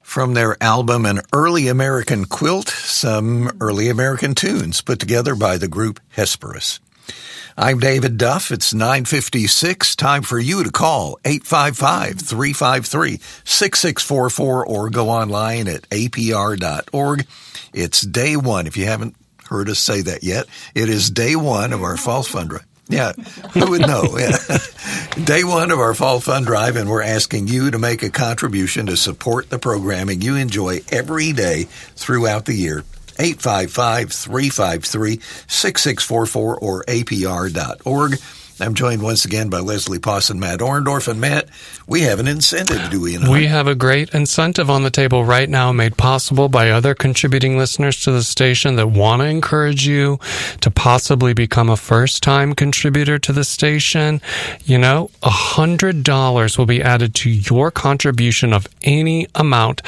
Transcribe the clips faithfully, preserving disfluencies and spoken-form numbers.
From their album An Early American Quilt, some early American tunes put together by the group Hesperus. I'm David Duff. It's nine fifty-six. Time for you to call eight five five, three five three, six six four four or go online at A P R dot org. It's day one. If you haven't heard us say that yet, it is day one of our fall fund drive. Yeah, who would know? Yeah. Day one of our fall fund drive, and we're asking you to make a contribution to support the programming you enjoy every day throughout the year. eight five five, three five three, six six four four or A P R dot org. I'm joined once again by Leslie Pawson, Matt Orndorff. And Matt, we have an incentive, do we not? We have a great incentive on the table right now, made possible by other contributing listeners to the station that want to encourage you to possibly become a first-time contributor to the station. You know, one hundred dollars will be added to your contribution of any amount.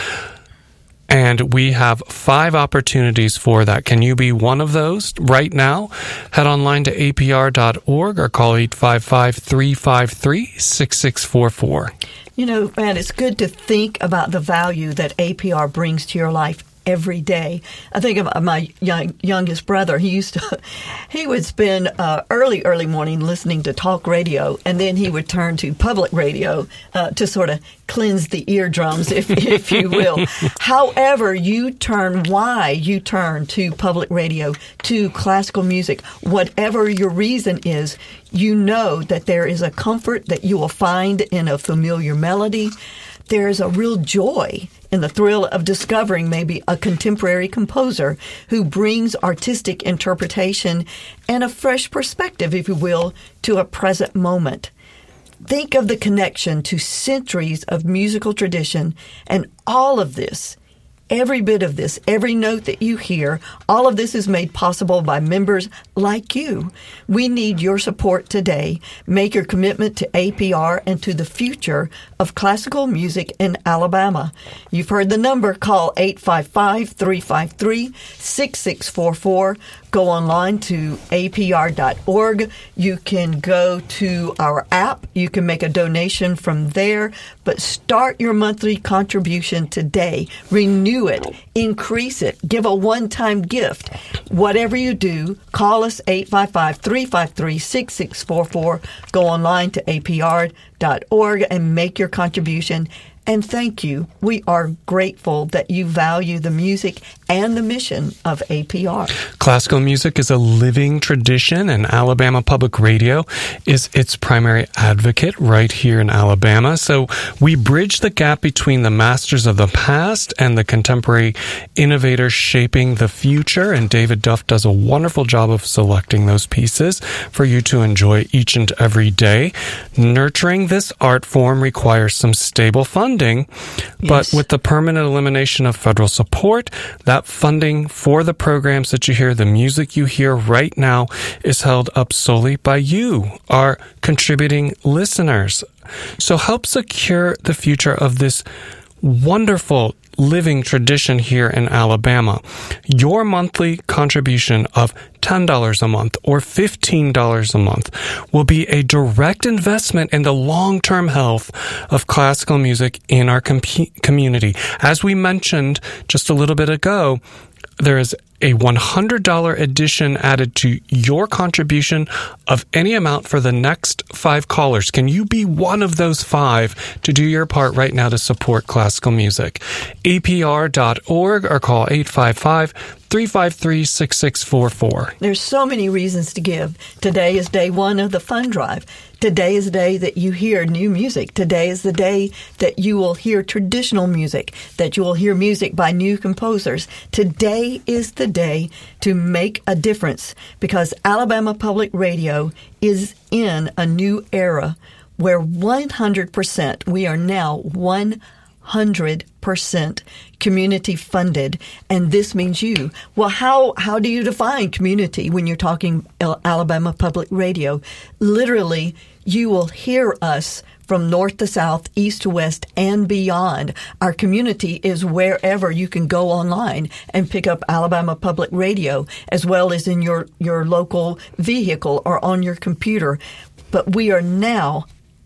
And we have five opportunities for that. Can you be one of those right now? Head online to A P R dot org or call eight five five, three five three, six six four four. You know, man, it's good to think about the value that A P R brings to your life every day. I think of my young, youngest brother. He used to, he would spend uh, early, early morning listening to talk radio, and then he would turn to public radio uh, to sort of cleanse the eardrums, if if you will. However, you turn, why you turn to public radio, to classical music, whatever your reason is, you know that there is a comfort that you will find in a familiar melody. There is a real joy in the thrill of discovering maybe a contemporary composer who brings artistic interpretation and a fresh perspective, if you will, to a present moment. Think of the connection to centuries of musical tradition, and all of this, every bit of this, every note that you hear, all of this is made possible by members like you. We need your support today. Make your commitment to A P R and to the future of classical music in Alabama. You've heard the number. Call eight five five, three five three, six six four four. Go online to A P R dot org. You can go to our app. You can make a donation from there. But start your monthly contribution today. Renew it. Increase it. Give a one-time gift. Whatever you do, call us eight five five, three five three, six six four four. Go online to A P R dot org and make your contribution. And thank you. We are grateful that you value the music and the mission of A P R. Classical music is a living tradition, and Alabama Public Radio is its primary advocate right here in Alabama. So we bridge the gap between the masters of the past and the contemporary innovators shaping the future. And David Duff does a wonderful job of selecting those pieces for you to enjoy each and every day. Nurturing this art form requires some stable funding. But yes, with the permanent elimination of federal support, that funding for the programs that you hear, the music you hear right now, is held up solely by you, our contributing listeners. So help secure the future of this wonderful living tradition here in Alabama. Your monthly contribution of ten dollars a month or fifteen dollars a month will be a direct investment in the long-term health of classical music in our com- community. As we mentioned just a little bit ago, there is a one hundred dollars addition added to your contribution of any amount for the next five callers. Can you be one of those five to do your part right now to support classical music? A P R dot org or call eight five five, three five three, six six four four. There's so many reasons to give. Today is day one of the fund drive. Today is the day that you hear new music. Today is the day that you will hear traditional music, that you will hear music by new composers. Today is the day to make a difference, because Alabama Public Radio is in a new era where one hundred percent, we are now one hundred percent community funded, and this means you. Well, how how do you define community when you're talking Alabama Public Radio? Literally, you will hear us from north to south, east to west, and beyond. Our community is wherever you can go online and pick up Alabama Public Radio, as well as in your, your local vehicle or on your computer. But we are now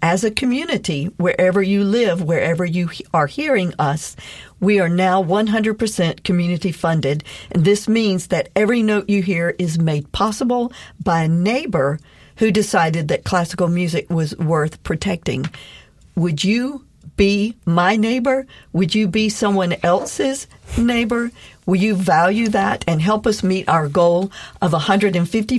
as a community, wherever you live, wherever you are hearing us, we are now one hundred percent community funded. And this means that every note you hear is made possible by a neighbor who decided that classical music was worth protecting. Would you be my neighbor? Would you be someone else's neighbor? Will you value that and help us meet our goal of one hundred fifty